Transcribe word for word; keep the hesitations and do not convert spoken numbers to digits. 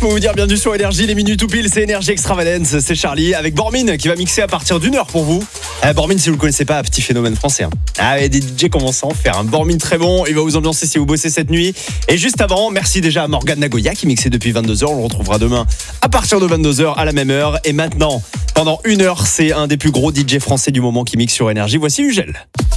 pour vous dire bienvenue sur Énergie, les minutes ou pile, c'est Énergie Extravagance, c'est Charlie avec Bormin qui va mixer à partir d'une heure pour vous. Euh, Bormin, si vous le connaissez pas, petit phénomène français. Hein. Ah, il y a des D J commencent à en faire un Bormin très bon, il va vous ambiancer si vous bossez cette nuit. Et juste avant, merci déjà à Morgan Nagoya qui mixait depuis vingt-deux heures, on le retrouvera demain à partir de vingt-deux heures à la même heure. Et maintenant, pendant une heure, c'est un des plus gros D J français du moment qui mixe sur Énergie, voici Ugel.